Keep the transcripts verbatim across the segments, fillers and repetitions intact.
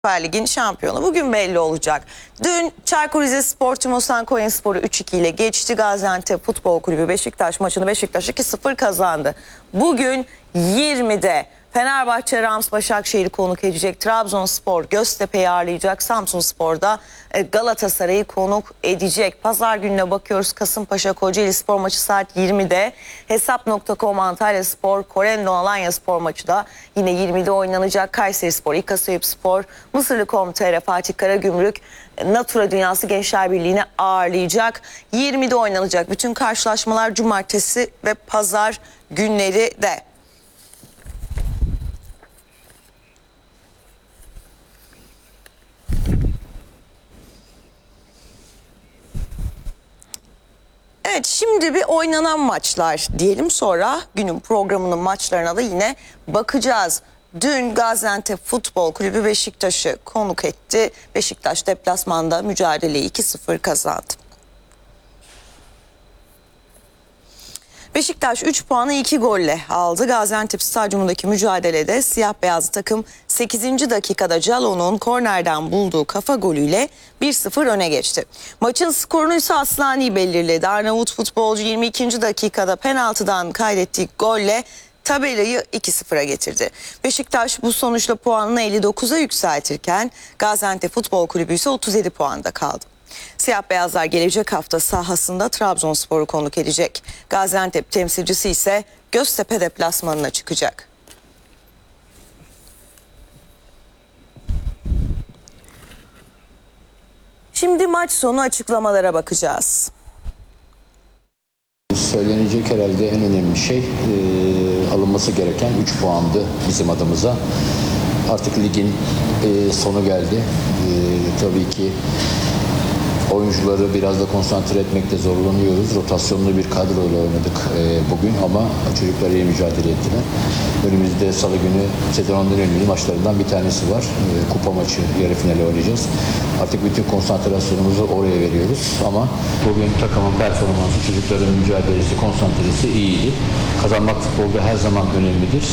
Süper Lig'in şampiyonu bugün belli olacak. Dün Çaykur Rizespor Tümosan Konyaspor'u üç iki ile geçti. Gaziantep Futbol Kulübü Beşiktaş maçını Beşiktaş iki sıfır kazandı. Bugün yirmide Fenerbahçe Rams Başakşehir'i konuk edecek. Trabzonspor Göztepe'yi ağırlayacak. Samsunspor'da Galatasaray'ı konuk edecek. Pazar gününe bakıyoruz. Kasımpaşa Kocaeli Spor maçı saat yirmide. Hesap nokta com Antalya Spor, Korendon Alanya Spor maçı da yine yirmide oynanacak. Kayseri Spor, İKASEYİP Spor, Mısırlı nokta com nokta tr, Fatih Karagümrük, Natura Dünyası Gençler Birliği'ni ağırlayacak. yirmide oynanacak. Bütün karşılaşmalar cumartesi ve pazar günleri de. Evet, şimdi bir oynanan maçlar diyelim, sonra günün programının maçlarına da yine bakacağız. Dün Gaziantep Futbol Kulübü Beşiktaş'ı konuk etti. Beşiktaş deplasmanda mücadeleyi iki sıfır kazandı. Beşiktaş üç puanı iki golle aldı. Gaziantep Stadyumundaki mücadelede siyah beyazlı takım sekizinci dakikada Calon'un kornerden bulduğu kafa golüyle bir sıfır öne geçti. Maçın skorunu ise Aslani belirledi. Arnavut futbolcu yirmi ikinci dakikada penaltıdan kaydettiği golle tabelayı iki sıfıra getirdi. Beşiktaş bu sonuçla puanını elli dokuza yükseltirken Gaziantep Futbol Kulübü ise otuz yedi puanda kaldı. Siyah beyazlar gelecek hafta sahasında Trabzonspor'u konuk edecek. Gaziantep temsilcisi ise Göztepe deplasmanına çıkacak. Şimdi maç sonu açıklamalara bakacağız. Söylenecek herhalde en önemli şey e, alınması gereken üç puandı bizim adımıza. Artık ligin e, sonu geldi. E, tabii ki oyuncuları biraz da konsantre etmekte zorlanıyoruz. Rotasyonlu bir kadroyla oynadık e, bugün ama çocuklar iyi mücadele ettiler. Önümüzde salı günü sezonun en önemli maçlarından bir tanesi var. E, kupa maçı, yarı finali oynayacağız. Artık bütün konsantrasyonumuzu oraya veriyoruz ama bugün takımın performansı, çocukların mücadelesi, konsantresi iyiydi. Kazanmak futbolda her zaman önemlidir.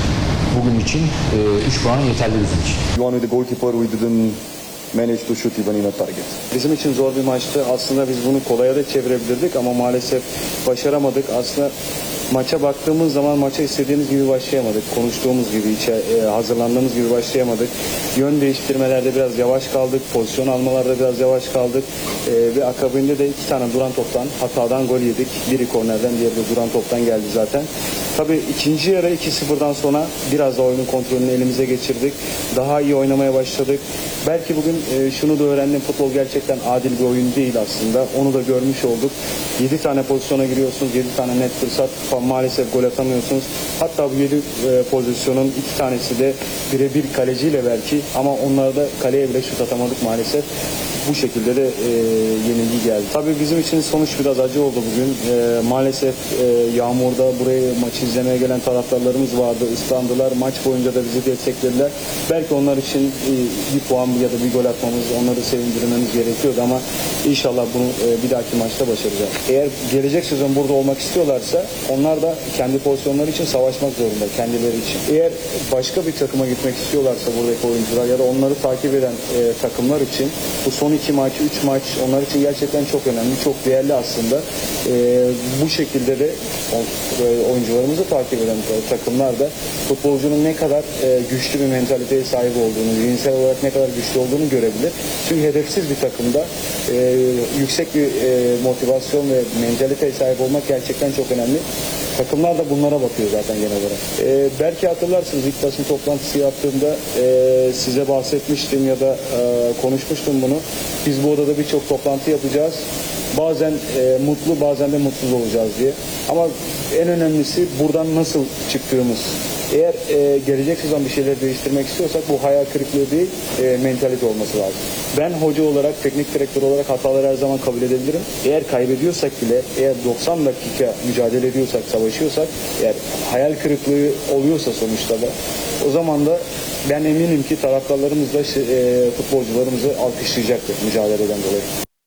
Bugün için üç puan yeterli bizim için. One with the goalkeeper, we didn't manage to shoot even in a target. Bizim için zor bir maçtı. Aslında biz bunu kolaya da çevirebilirdik ama maalesef başaramadık. Aslında maça baktığımız zaman maça istediğimiz gibi başlayamadık. Konuştuğumuz gibi, içe, e, hazırlandığımız gibi başlayamadık. Yön değiştirmelerde biraz yavaş kaldık. Pozisyon almalarda biraz yavaş kaldık. E, ve akabinde de iki tane duran toptan, hatadan gol yedik. Biri kornerden, diğeri de duran toptan geldi zaten. Tabii ikinci yarı iki sıfırdan sonra biraz da oyunun kontrolünü elimize geçirdik. Daha iyi oynamaya başladık. Belki bugün e, şunu da öğrendim. Futbol gerçekten adil bir oyun değil aslında. Onu da görmüş olduk. yedi tane pozisyona giriyorsunuz. yedi tane net fırsat. Maalesef gol atamıyorsunuz. Hatta bu yedi e, pozisyonun iki tanesi de birebir kaleciyle belki. Ama onlarda kaleye bile şut atamadık maalesef. Bu şekilde de e, yenilgi geldi. Tabii bizim için sonuç biraz acı oldu bugün. E, maalesef e, yağmurda buraya maçı izlemeye gelen taraftarlarımız vardı. Islandılar. Maç boyunca da bizi desteklediler. Belki onlar için e, bir puan ya da bir gol atmamız, onları sevindirmemiz gerekiyordu ama inşallah bunu e, bir dahaki maçta başaracağız. Eğer gelecek sezon burada olmak istiyorlarsa onlar da kendi pozisyonları için savaşmak zorunda, kendileri için. Eğer başka bir takıma gitmek istiyorlarsa buradaki oyuncular ya da onları takip eden e, takımlar için bu son iki maç, üç maç onlar için gerçekten çok önemli, çok değerli aslında. E, bu şekilde de oyuncularımızı takip eden takımlar da futbolcunun ne kadar e, güçlü bir mentaliteye sahip olduğunu, zihinsel olarak ne kadar güçlü olduğunu görebilir. Çünkü hedefsiz bir takımda e, yüksek bir e, motivasyon ve mentaliteye sahip olmak gerçekten çok önemli. Takımlar da bunlara bakıyor zaten genel olarak. Ee, belki hatırlarsınız ilk basın toplantısı yaptığımda e, size bahsetmiştim ya da e, konuşmuştum bunu. Biz bu odada birçok toplantı yapacağız. Bazen e, mutlu bazen de mutsuz olacağız diye. Ama en önemlisi buradan nasıl çıktığımız. Eğer e, gelecek sezon bir şeyler değiştirmek istiyorsak bu hayal kırıklığı değil, e, mentalite olması lazım. Ben hoca olarak, teknik direktör olarak hataları her zaman kabul edebilirim. Eğer kaybediyorsak bile, eğer doksan dakika mücadele ediyorsak, savaşıyorsak, eğer hayal kırıklığı oluyorsa sonuçta da, o zaman da ben eminim ki taraftarlarımız da e, futbolcularımızı alkışlayacaktır mücadeleden dolayı.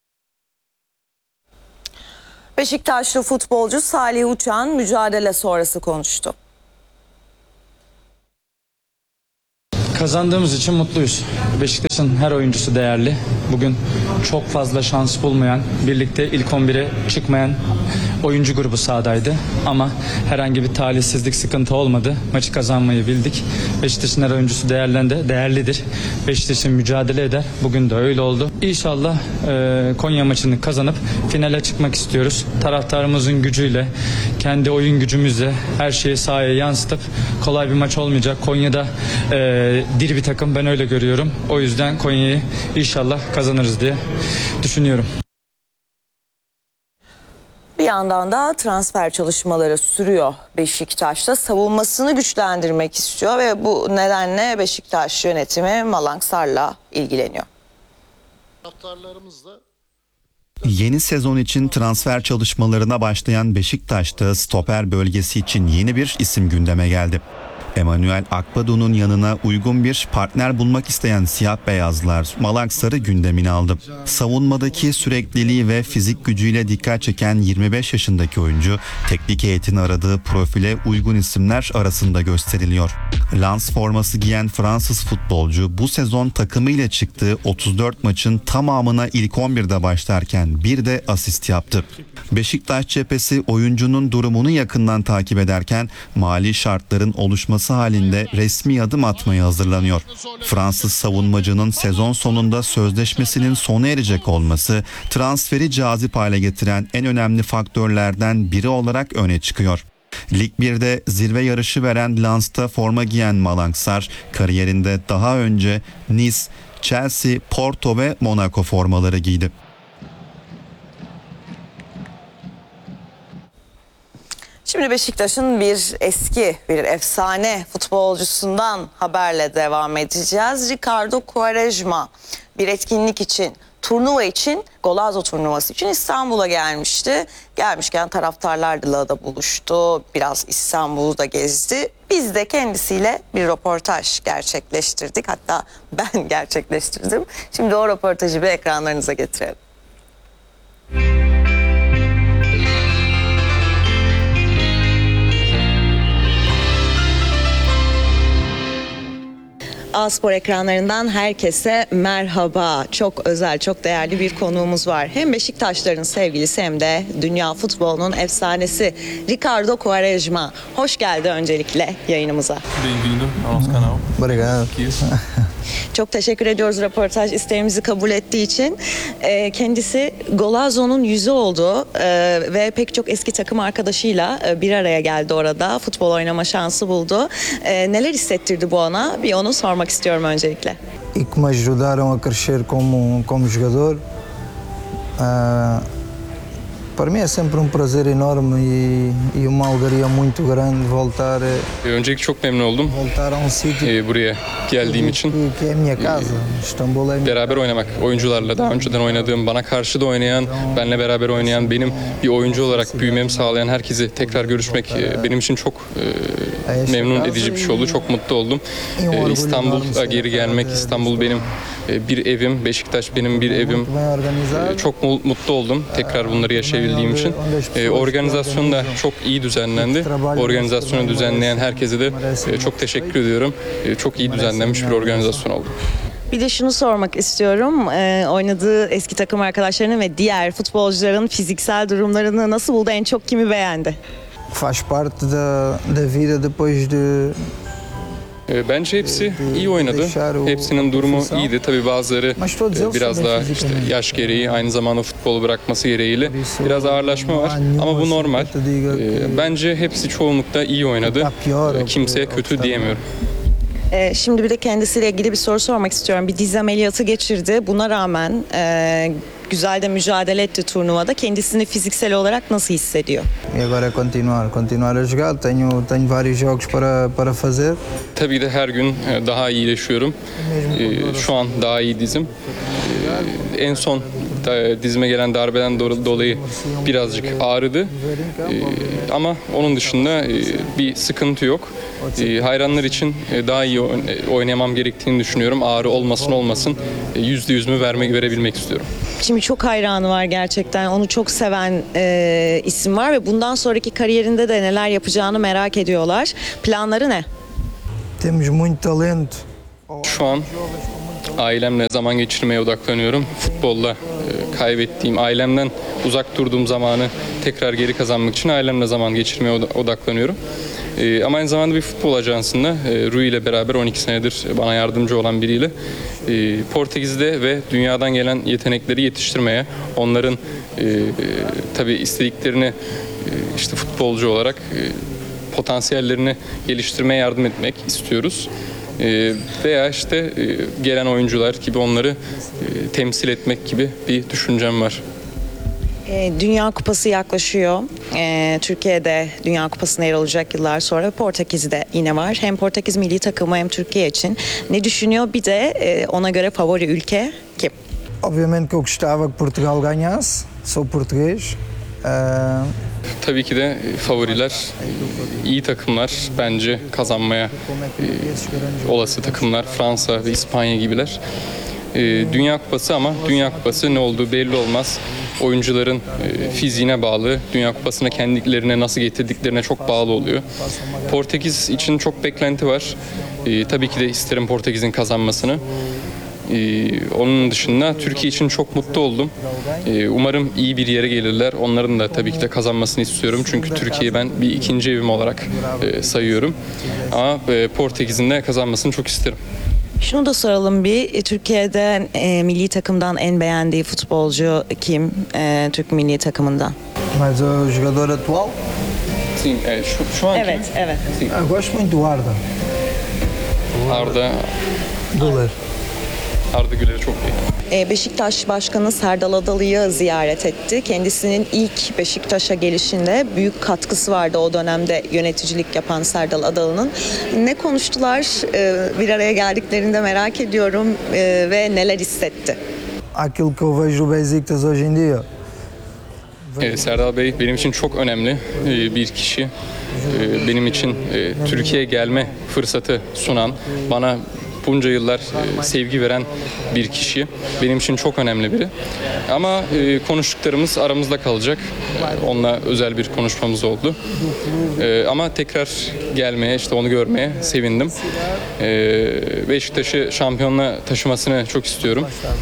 Beşiktaşlı futbolcu Salih Uçan mücadele sonrası konuştu. Kazandığımız için mutluyuz. Beşiktaş'ın her oyuncusu değerli. Bugün çok fazla şans bulmayan, birlikte ilk on bire çıkmayan oyuncu grubu sahadaydı. Ama herhangi bir talihsizlik, sıkıntı olmadı. Maçı kazanmayı bildik. Beşiktaş'ın her oyuncusu değerlendi, değerlidir. Beşiktaş'ın mücadele eder. Bugün de öyle oldu. İnşallah e, Konya maçını kazanıp finale çıkmak istiyoruz. Taraftarımızın gücüyle, kendi oyun gücümüzle her şeyi sahaya yansıtıp kolay bir maç olmayacak. Konya'da e, diri bir takım, ben öyle görüyorum. O yüzden Konya'yı inşallah kazanırız diye düşünüyorum. Bir yandan da transfer çalışmaları sürüyor Beşiktaş'ta. Savunmasını güçlendirmek istiyor ve bu nedenle Beşiktaş yönetimi Malang Sarr'la ilgileniyor. Yeni sezon için transfer çalışmalarına başlayan Beşiktaş'ta stoper bölgesi için yeni bir isim gündeme geldi. Emmanuel Akbadu'nun yanına uygun bir partner bulmak isteyen siyah beyazlar Malang Sarr'ı gündemine aldı. Savunmadaki sürekliliği ve fizik gücüyle dikkat çeken yirmi beş yaşındaki oyuncu teknik heyetin aradığı profile uygun isimler arasında gösteriliyor. Lens forması giyen Fransız futbolcu bu sezon takımıyla çıktığı otuz dört maçın tamamına ilk on birde başlarken bir de asist yaptı. Beşiktaş cephesi oyuncunun durumunu yakından takip ederken mali şartların oluşması halinde resmi adım atmaya hazırlanıyor. Fransız savunmacının sezon sonunda sözleşmesinin sona erecek olması transferi cazip hale getiren en önemli faktörlerden biri olarak öne çıkıyor. Lig birde zirve yarışı veren Lens'ta forma giyen Malang Sarr kariyerinde daha önce Nice, Chelsea, Porto ve Monaco formaları giydi. Şimdi Beşiktaş'ın bir eski, bir efsane futbolcusundan haberle devam edeceğiz. Ricardo Quaresma bir etkinlik için, turnuva için, Golazo turnuvası için İstanbul'a gelmişti. Gelmişken taraftarlarla da buluştu, biraz İstanbul'u da gezdi. Biz de kendisiyle bir röportaj gerçekleştirdik. Hatta ben gerçekleştirdim. Şimdi o röportajı bir ekranlarınıza getirelim. A-Spor ekranlarından herkese merhaba. Çok özel, çok değerli bir konuğumuz var. Hem Beşiktaşların sevgilisi hem de dünya futbolunun efsanesi Ricardo Quaresma. Hoş geldi öncelikle yayınımıza. Bem-vindo ao nosso canal. Obrigado. Çok teşekkür ediyoruz röportaj isteğimizi kabul ettiği için. Ee, kendisi Golazo'nun yüzü oldu ee, ve pek çok eski takım arkadaşıyla e, bir araya geldi orada. Futbol oynama şansı buldu. Ee, neler hissettirdi bu ona? Bir onu sormak istiyorum öncelikle. E que me ajudaram a crescer como, como jogador. Ah, para mim é sempre um prazer enorme e, e uma alegria muito grande voltar, Öncelikle çok memnun oldum voltar a um sítio e, buraya geldiğim için. que, que é a minha casa. Istambul é a minha Beraber oynamak, oyuncularla daha önceden oynadığım, bana karşı da oynayan, benle beraber oynayan, benim bir oyuncu olarak büyümemi sağlayan herkesi tekrar görüşmek e, benim için çok e, memnun edici bir şey oldu. Çok mutlu oldum. E, İstanbul'a geri gelmek, İstanbul benim e, bir evim, Beşiktaş benim bir evim. muito bem organizada. E, çok mu- mutlu oldum tekrar bunları yaşayabildiğim için. E, organizasyon da çok iyi düzenlendi. Organizasyonu düzenleyen herkese de e, çok teşekkür ediyorum. E, çok iyi düzenlenmiş bir organizasyon oldu. Bir de şunu sormak istiyorum. Ee, oynadığı eski takım arkadaşlarının ve diğer futbolcuların fiziksel durumlarını nasıl buldu? En çok kimi beğendi? Faz parte da, da vida depois de E, Bence hepsi iyi oynadı. Hepsinin durumu iyiydi. Tabii bazıları e, biraz daha işte yaş gereği, aynı zamanda futbolu bırakması gereğiyle biraz ağırlaşma var. Ama bu normal. E, Bence hepsi çoğunlukla iyi oynadı. E, Kimseye kötü diyemiyorum. Ee, şimdi bir de kendisiyle ilgili bir soru sormak istiyorum. Bir diz ameliyatı geçirdi. Buna rağmen e, güzel de mücadele etti turnuvada. Kendisini fiziksel olarak nasıl hissediyor? e agora é continuar, continuar a jogar. Tenho tenho vários jogos para para fazer. Tabii de her gün e, daha iyileşiyorum. E, Şu an daha iyi dizim. E, En son da- dizime gelen darbeden do- dolayı birazcık ağrıdı. E, Ama onun dışında e, bir sıkıntı yok. E, Hayranlar için e, daha iyi oyn- oynamam gerektiğini düşünüyorum. Ağrı olmasın olmasın e, yüzde yüzümü vermek verebilmek istiyorum. Şimdi çok hayranı var gerçekten. Onu çok seven e, isim var ve bundan sonraki kariyerinde de neler yapacağını merak ediyorlar. Planları ne? Temos muito talento. Şu an ailemle zaman geçirmeye odaklanıyorum. Futbolla e, kaybettiğim, ailemden uzak durduğum zamanı tekrar geri kazanmak için ailemle zaman geçirmeye oda- odaklanıyorum. E, ama aynı zamanda bir futbol ajansında e, Rui ile beraber on iki senedir bana yardımcı olan biriyle e, Portekiz'de ve dünyadan gelen yetenekleri yetiştirmeye, onların e, e, tabii istediklerini e, işte futbolcu olarak e, potansiyellerini geliştirmeye yardım etmek istiyoruz. E, veya işte e, gelen oyuncular gibi onları e, temsil etmek gibi bir düşüncem var. E, Dünya Kupası yaklaşıyor. E, Türkiye'de Dünya Kupası'na yer alacak yıllar sonra. Portekiz'de yine var. Hem Portekiz milli takımı hem Türkiye için. Ne düşünüyor? Bir de e, ona göre favori ülke kim? Obviamente que eu gostava que Portugal ganhasse, sou português. Eh, Tabii ki de e, favoriler e, iyi takımlar, bence kazanmaya e, olası takımlar Fransa ve İspanya gibiler. E, Dünya Kupası ama Dünya Kupası ne olduğu belli olmaz. Oyuncuların e, fiziğine bağlı, Dünya Kupası'na kendilerine nasıl getirdiklerine çok bağlı oluyor. Portekiz için çok beklenti var. E, tabii ki de isterim Portekiz'in kazanmasını. Ee, onun dışında Türkiye için çok mutlu oldum. Ee, umarım iyi bir yere gelirler. Onların da tabii ki de kazanmasını istiyorum. Çünkü Türkiye'yi ben bir ikinci evim olarak e, sayıyorum. Ama e, Portekiz'in de kazanmasını çok isterim. Şunu da soralım bir. E, Türkiye'de e, milli takımdan en beğendiği futbolcu kim? E, Türk milli takımından. mas o jogador atual, Sim, e, şu, şu anki Evet, evet. eu gosto muito do Arda. Arda, Güler. Arda Güler'i çok iyi. E, Beşiktaş Başkanı Serdal Adalı'yı ziyaret etti. Kendisinin ilk Beşiktaş'a gelişinde büyük katkısı vardı o dönemde yöneticilik yapan Serdal Adalı'nın. Ne konuştular? E, bir araya geldiklerinde merak ediyorum e, ve neler hissetti? Aquilo que eu vejo o Besiktas hoje em dia. E, Serdal Bey benim için çok önemli e, bir kişi. E, benim için e, Türkiye'ye gelme fırsatı sunan, bana bunca yıllar e, sevgi veren bir kişi. Benim için çok önemli biri. Ama e, konuştuklarımız aramızda kalacak. E, onunla özel bir konuşmamız oldu. E, ama tekrar gelmeye, işte onu görmeye sevindim. E, Beşiktaş'ı şampiyonluğa taşımasını çok istiyorum.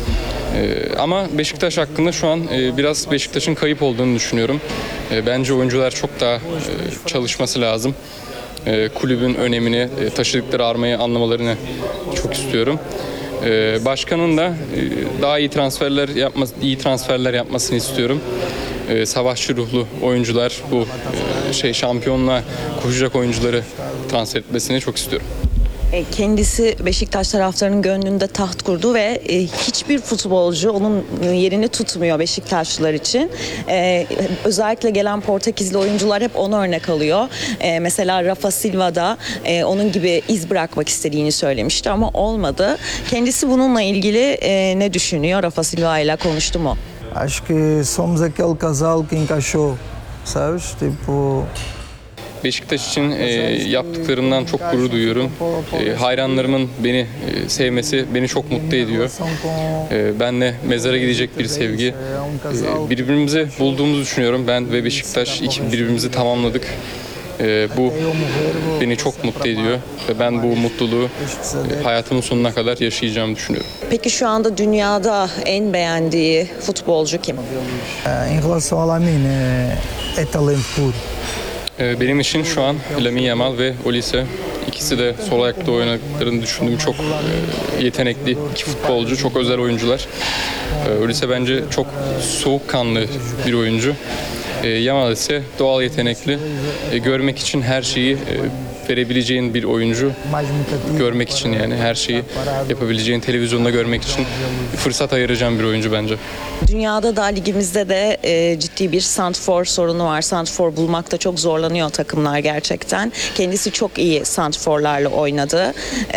E, ama Beşiktaş hakkında şu an e, biraz Beşiktaş'ın kayıp olduğunu düşünüyorum. E, bence oyuncular çok daha e, çalışması lazım. E, kulübün önemini, e, taşıdıkları armayı anlamalarını çok istiyorum. E, başkanın da e, daha iyi transferler yapması, iyi transferler yapmasını istiyorum. E, savaşçı ruhlu oyuncular, bu e, şey şampiyonluğa koşacak oyuncuları transfer etmesini çok istiyorum. E, Kendisi Beşiktaş taraftarının gönlünde taht kurdu ve e, hiçbir futbolcu onun yerini tutmuyor Beşiktaşlılar için. E, özellikle gelen Portekizli oyuncular hep ona örnek alıyor. E, mesela Rafa Silva da e, onun gibi iz bırakmak istediğini söylemişti ama olmadı. Kendisi bununla ilgili e, ne düşünüyor? Rafa Silva ile konuştu mu? Acho que somos aquele casal que encaixou, sabes? Tipo, Beşiktaş için e, yaptıklarından çok gurur duyuyorum. E, hayranlarımın beni e, sevmesi beni çok mutlu ediyor. E, benle mezara gidecek bir sevgi. E, birbirimizi bulduğumuzu düşünüyorum. Ben ve Beşiktaş iki birbirimizi tamamladık. E, bu beni çok mutlu ediyor ve ben bu mutluluğu e, hayatımın sonuna kadar yaşayacağımı düşünüyorum. Peki şu anda dünyada en beğendiği futbolcu kim? eh, em relação ao Lamine, é, é talento puro. Ee, Benim için şu an Lamine Yamal ve Olise, ikisi de sol ayakta oynadıklarını düşündüğüm çok e, yetenekli iki futbolcu, çok özel oyuncular. Ee, Olise bence çok soğukkanlı bir oyuncu. Ee, Yamal ise doğal yetenekli, e, görmek için her şeyi e, verebileceğin bir oyuncu. Mais mutativo. Görmek için, yani her şeyi yapabileceğin, televizyonda görmek için fırsat ayıracağım bir oyuncu bence. Dünyada da ligimizde de e, ciddi bir santfor sorunu var. Santfor bulmakta çok zorlanıyor takımlar gerçekten. Kendisi çok iyi santforlarla oynadı.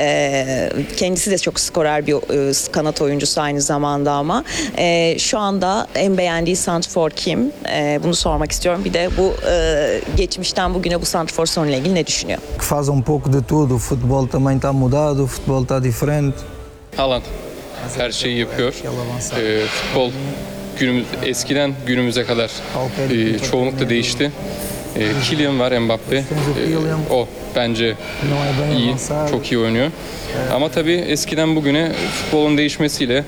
E, kendisi de çok skorer bir e, kanat oyuncusu aynı zamanda ama. E, şu anda en beğendiği santfor kim? E, bunu sormak istiyorum. Bir de bu e, geçmişten bugüne bu santfor sorunuyla ilgili ne düşünüyor? Que faz um pouco de tudo. O futebol também está mudado, o futebol está diferente. Haaland her şeyi yapıyor. Ee, futbol günümüz, eskiden günümüze kadar e, çoğunlukla değişti. E, Kylian var, Mbappe. E, o bence Não é bem iyi, avançado. çok iyi oynuyor. Ama tabii eskiden bugüne futbolun değişmesiyle